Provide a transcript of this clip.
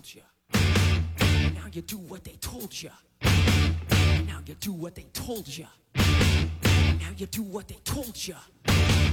told you. Now you do what they told you. Now you do what they told you. Now you do what they told you.